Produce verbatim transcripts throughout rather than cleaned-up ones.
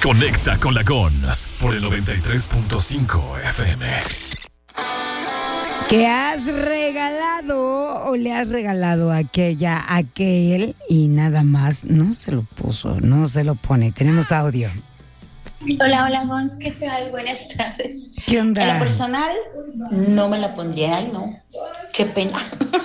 Conexa con la Gons por el noventa y tres punto cinco F M. ¿Qué has regalado o le has regalado a aquella, a aquel y nada más? No se lo puso, no se lo pone. Tenemos audio. Hola, hola, Gons, ¿qué tal? Buenas tardes. ¿Qué onda? En lo personal, no me la pondría, ay, no. Qué pena.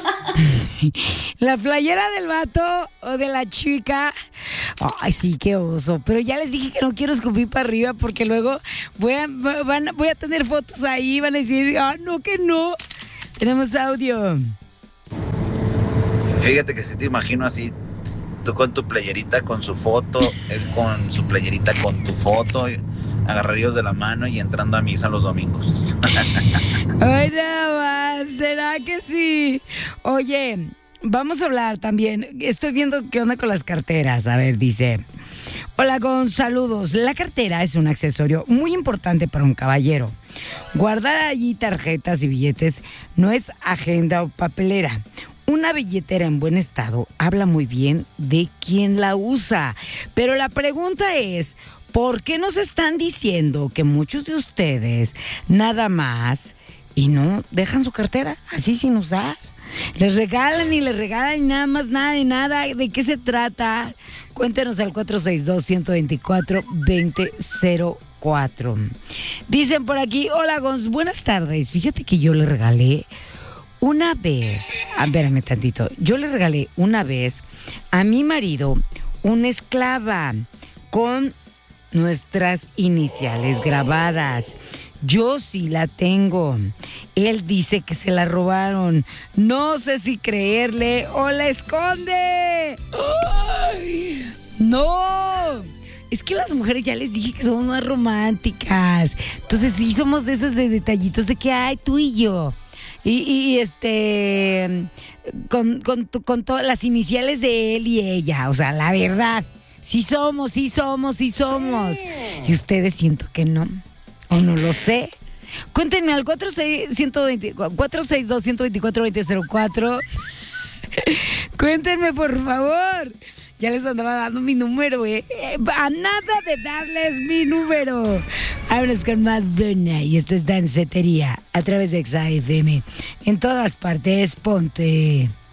La playera del vato o de la chica. Ay, sí, qué oso. Pero ya les dije que no quiero escupir para arriba porque luego voy a, van, voy a tener fotos ahí. Van a decir, ah, no, que no. Tenemos audio. Fíjate que si te imagino así, tú con tu playerita con su foto, él con su playerita con tu foto, agarraditos de la mano y entrando a misa los domingos. Ay, nada más, ¿será que sí? Oye, vamos a hablar también. Estoy viendo qué onda con las carteras. A ver, dice: hola, con saludos. La cartera es un accesorio muy importante para un caballero. Guardar allí tarjetas y billetes no es agenda o papelera. Una billetera en buen estado habla muy bien de quien la usa. Pero la pregunta es, ¿por qué nos están diciendo que muchos de ustedes nada más y no dejan su cartera así sin usar? Les regalan y les regalan y nada más, nada de nada. ¿De qué se trata? Cuéntenos al cuatro seis dos, uno dos cuatro, dos cero cero cuatro. Dicen por aquí: hola, Gons, buenas tardes. Fíjate que yo le regalé una vez, ah, espérame tantito, yo le regalé una vez a mi marido una esclava con nuestras iniciales grabadas. Yo sí la tengo. Él dice que se la robaron. No sé si creerle o la esconde. ¡Ay! ¡No! Es que las mujeres, ya les dije que somos más románticas. Entonces sí somos de esas de detallitos de que hay tú y yo. Y, y este, con, con, con todas las iniciales de él y ella, o sea, la verdad, sí somos, sí somos, sí somos. Y ustedes siento que no, o no lo sé. Cuéntenme al cuatro seis dos, uno dos cuatro, dos cuatro, dos cero cuatro. Cuéntenme, por favor. Ya les andaba dando mi número, eh. A nada de darles mi número. Vámonos con Madonna y esto es Dancetería a través de X A F M. En todas partes, ponte.